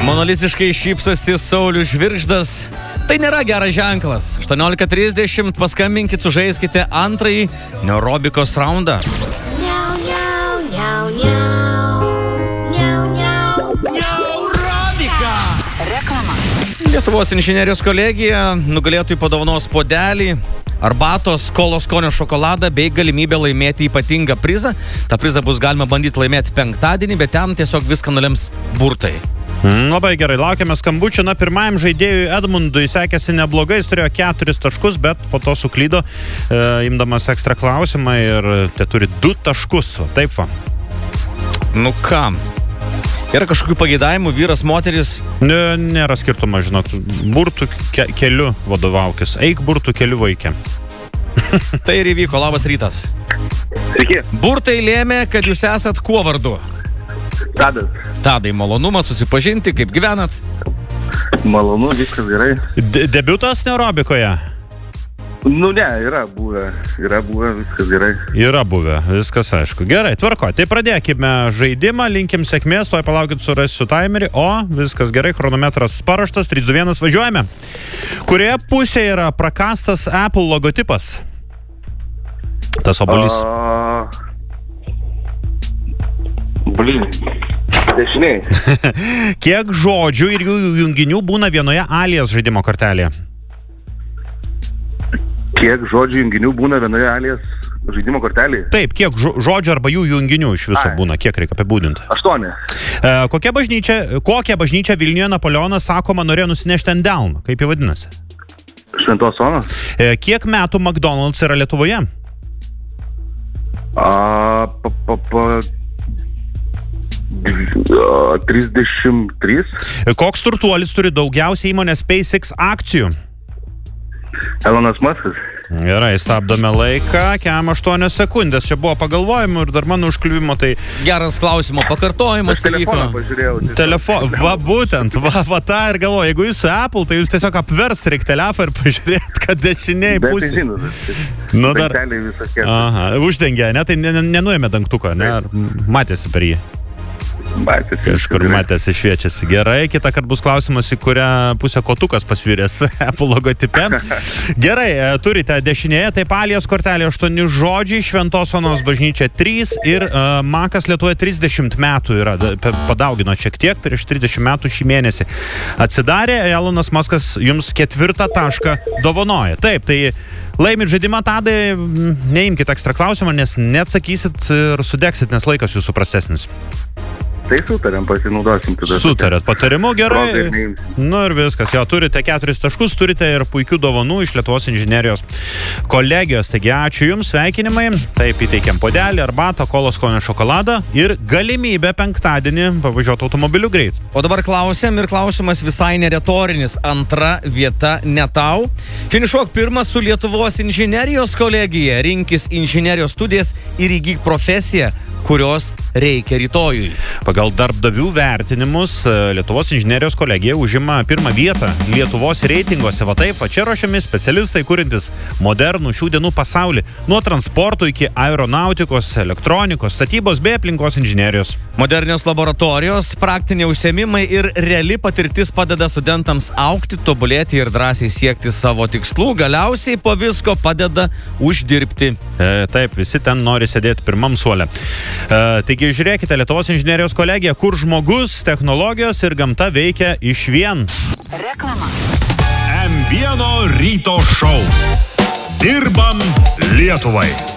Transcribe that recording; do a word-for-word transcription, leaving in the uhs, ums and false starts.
Monolistiškai šypsosi Saulius Žvirgždas. Tai nėra geras ženklas. aštuoniolika trisdešimt paskambinkit, sužaiskite antrąjį neurobikos raundą. Niau, niau, niau, niau. Niau, niau. Neurobika! Reklama. Lietuvos inžinerijos kolegija nugalėtojų padovanos puodelį, arbatos, kolos skonio šokoladą bei galimybę laimėti ypatingą prizą. Ta prizą bus galima bandyti laimėti penktadienį, bet ten tiesiog viską nulems burtai. Mm, labai gerai, laukiame skambučio. Na, pirmajam žaidėjui Edmundui sekėsi neblogai, jis turėjo keturis taškus, bet po to suklydo, e, imdamas ekstra klausimą ir te turi du taškus. Va, taip va. Nu kam? Yra kažkokių pageidavimų, vyras, moteris? Ne, nėra skirtumo, žinot. Burtų ke keliu vadovaukis. Eik burtų keliu, vaikė. Tai ir įvyko. Labas rytas. Sveiki. Burtai lėmė, kad jūs esat kuo vardu? Tadas. Tadai, malonumas susipažinti, kaip gyvenat? Malonu, viskas gerai. De debiutas neurobikoje? Nu ne, yra buvę, yra buvę, viskas gerai. Yra buvę, viskas aišku. Gerai, tvarko. Tai pradėkime žaidimą, linkim sėkmės, toj palaukit surasiu timerį, o viskas gerai, chronometras paruoštas, trys, du, vienas, važiuojame. Kurioje pusėje yra prakastas Apple logotipas? Tas obuolys. A... Blin. Dešiniai. Kiek žodžių ir jų junginių būna vienoje alias žaidimo kortelėje? Kiek žodžių junginių būna vienoje alias žaidimo kortelėje? Taip, kiek žodžių arba jų junginių iš viso Ai. būna, kiek reikia apibūdinti? Aštuoni. E, kokia bažnyčia, kokią bažnyčią Vilniuje Napoleonas, sakoma, norėjo nusinešti ant delno? Kaip jį vadinasi? Šventos Onos. E, kiek metų McDonald's yra Lietuvoje? A, pa, pa, pa, trisdešimt trys. Koks turtuolis turi daugiausiai įmonės SpaceX akcijų? Elonas Muskas. Gerai, stabdome laiką, kem aštuonios sekundės. Čia buvo pagalvojimų ir dar mano užkliuvimo, tai... Geras klausimo, pakartojimas įvyko. Telefoną pažiūrėjau. Telefon, va būtent, va, va tą ir galvoju. Jeigu jūs su Apple, tai jūs tiesiog apvers reik telefą ir pažiūrėt, kad dešiniai pusė. Bet tai žinot, nu, dar... visokie. Aha, uždengė, ne? Tai nenuėmė dangtuko, ne? Ar matėsi per jį? Matėsi. Kažkur matėsi, šviečiasi. Gerai, kitą kartą bus klausimas, į kurią pusę kotukas pasvirės Apple logotipe. Gerai, turite dešinėje, taip alias kortelė aštuoni žodžiai, Šventos Onos bažnyčia trys ir uh, Makas Lietuvoje trisdešimt metų yra, padaugino šiek tiek, prieš trisdešimt metų šį mėnesį atsidarė, Elonas Muskas jums ketvirtą tašką dovanoja. Taip, tai laimit žaidimą, Tadai, neimkite ekstra klausimą, nes neatsakysit ir sudegsit, nes laikas jūsų prastesnis. Tai sutarėm, pasinaudosim tada. Sutarėt patarimu, gerai. Nu ir viskas, jau turite keturis taškus, turite ir puikių dovanų iš Lietuvos inžinerijos kolegijos. Taigi ačiū Jums, sveikinimai. Taip, įteikiam puodelį, arbatą, kolos skonio šokoladą ir galimybę penktadienį pavažiuoti automobiliu greit. O dabar klausiam ir klausimas visai neretorinis. Antra vieta ne tau. Finišuok pirmas su Lietuvos inžinerijos kolegija. Rinkis inžinerijos studijas ir įgyk profesiją, kurios reikia rytojui. Pagal darbdavių vertinimus Lietuvos inžinerijos kolegija užima pirmą vietą Lietuvos reitinguose. Va taip, va čia ruošiami specialistai, kuriantis modernų šių dienų pasaulį, nuo transporto iki aeronautikos, elektronikos, statybos bei aplinkos inžinerijos. Modernios laboratorijos, praktiniai užsiėmimai ir reali patirtis padeda studentams augti, tobulėti ir drąsiai siekti savo tikslų. Galiausiai po visko padeda uždirbti. E, taip, visi ten nori sėdėti pirmam suole. E, taigi žiūrėkite Lietuvos inžinerijos kolegija, kur žmogus, technologijos ir gamta veikia išvien. Reklama. M vieno ryto šou. Dirbam Lietuvai.